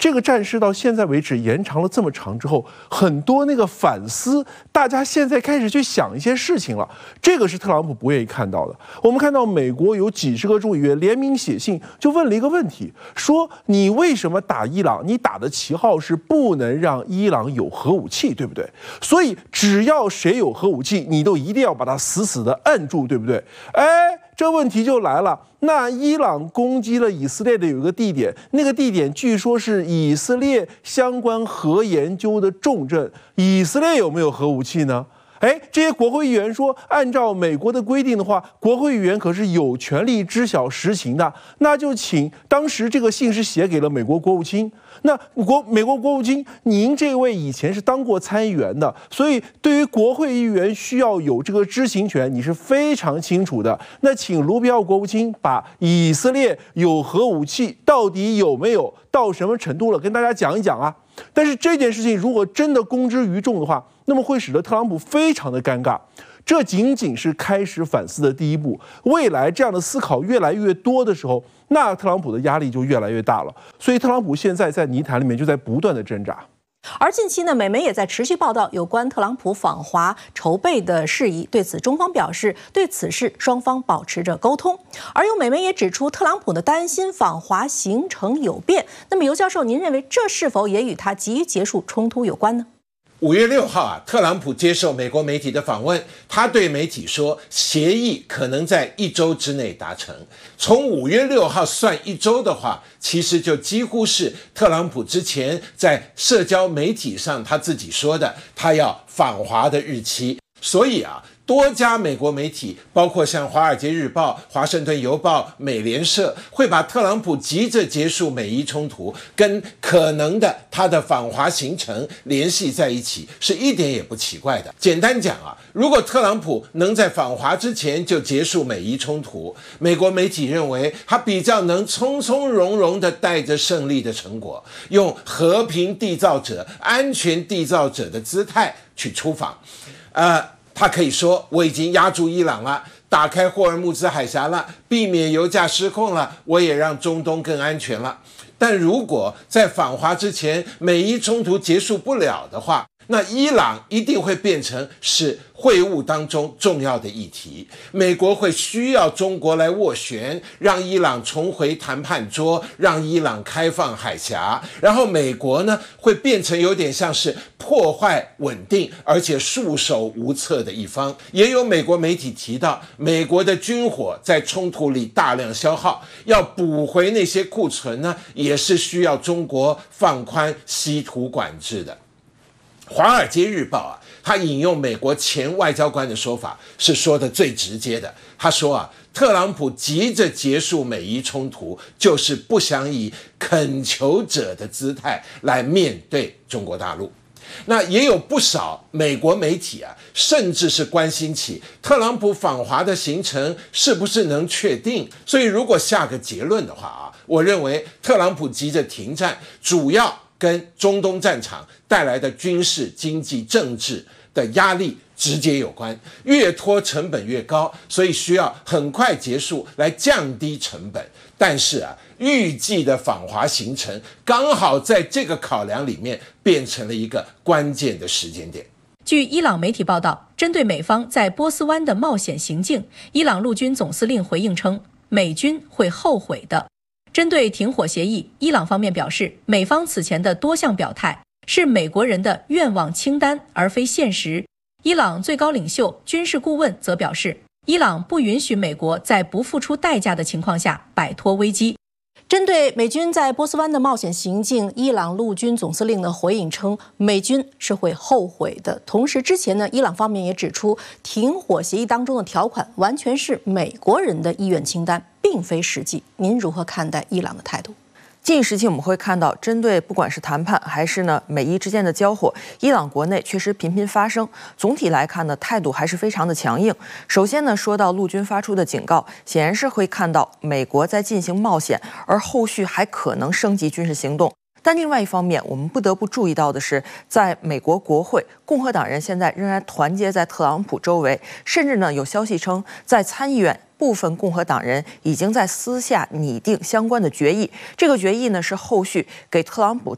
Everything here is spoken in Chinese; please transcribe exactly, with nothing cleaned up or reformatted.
这个战事到现在为止延长了这么长之后，很多那个反思，大家现在开始去想一些事情了。这个是特朗普不愿意看到的。我们看到美国有几十个众议员联名写信，就问了一个问题，说你为什么打伊朗？你打的旗号是不能让伊朗有核武器，对不对？所以只要谁有核武器，你都一定要把它死死的按住，对不对？哎，这问题就来了。那伊朗攻击了以色列的有一个地点，那个地点据说是以色列相关核研究的重镇。以色列有没有核武器呢？哎，这些国会议员说，按照美国的规定的话，国会议员可是有权利知晓实情的。那就请当时这个信是写给了美国国务卿。那国美国国务卿，您这位以前是当过参议员的，所以对于国会议员需要有这个知情权，你是非常清楚的。那请卢比奥国务卿把以色列有核武器到底有没有，到什么程度了，跟大家讲一讲啊。但是这件事情如果真的公之于众的话，那么会使得特朗普非常的尴尬。这仅仅是开始反思的第一步，未来这样的思考越来越多的时候，那特朗普的压力就越来越大了。所以特朗普现在在泥潭里面就在不断的挣扎。 而近期呢，美媒也在持续报道有关特朗普访华筹备的事宜。对此，中方表示，对此事双方保持着沟通。而有美媒也指出，特朗普的担心访华行程有变。那么，尤教授，您认为这是否也与他急于结束冲突有关呢？ 五月六号啊，特朗普接受美国媒体的访问，他对媒体说，协议可能在一周之内达成。从五月六号算一周的话，其实就几乎是特朗普之前在社交媒体上他自己说的，他要访华的日期。所以啊，多家美国媒体，包括像《华尔街日报》、《华盛顿邮报》、美联社，会把特朗普急着结束美伊冲突跟可能的他的访华行程联系在一起，是一点也不奇怪的。简单讲啊，如果特朗普能在访华之前就结束美伊冲突，美国媒体认为他比较能从从容容地带着胜利的成果，用和平缔造者、安全缔造者的姿态去出访。呃，他可以说我已经压住伊朗了，打开霍尔木兹海峡了，避免油价失控了，我也让中东更安全了。但如果在访华之前美伊冲突结束不了的话，那伊朗一定会变成是会晤当中重要的议题，美国会需要中国来斡旋，让伊朗重回谈判桌，让伊朗开放海峡，然后美国呢会变成有点像是破坏稳定而且束手无策的一方。也有美国媒体提到，美国的军火在冲突里大量消耗，要补回那些库存呢，也是需要中国放宽稀土管制的。华尔街日报啊，他引用美国前外交官的说法，是说的最直接的。他说啊，特朗普急着结束美伊冲突，就是不想以恳求者的姿态来面对中国大陆。那也有不少美国媒体啊，甚至是关心起特朗普访华的行程是不是能确定。所以如果下个结论的话啊，我认为特朗普急着停战，主要跟中东战场带来的军事、经济、政治的压力直接有关，越拖成本越高，所以需要很快结束来降低成本。但是啊，预计的访华行程刚好在这个考量里面变成了一个关键的时间点。 据伊朗媒体报道，针对美方在波斯湾的冒险行径，伊朗陆军总司令回应称，美军会后悔的。针对停火协议，伊朗方面表示，美方此前的多项表态是美国人的愿望清单，而非现实。伊朗最高领袖、军事顾问则表示，伊朗不允许美国在不付出代价的情况下摆脱危机。针对美军在波斯湾的冒险行径，伊朗陆军总司令的回应称，美军是会后悔的。同时，之前呢，伊朗方面也指出，停火协议当中的条款完全是美国人的意愿清单，并非实际。您如何看待伊朗的态度？ 近时期我们会看到，针对不管是谈判还是呢美伊之间的交火，伊朗国内确实频频发生。总体来看呢，态度还是非常的强硬。首先呢，说到陆军发出的警告，显然是会看到美国在进行冒险，而后续还可能升级军事行动。但另外一方面，我们不得不注意到的是，在美国国会，共和党人现在仍然团结在特朗普周围，甚至呢有消息称，在参议院部分共和党人已经在私下拟定相关的决议。这个决议呢是后续给特朗普